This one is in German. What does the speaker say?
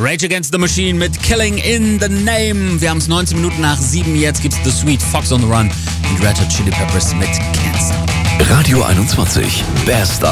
Rage Against the Machine mit Killing in the Name. Wir haben es 19 Minuten nach 7. Jetzt gibt's The Sweet, Fox on the Run und Red Hot Chili Peppers mit Cancer. Radio 21, Best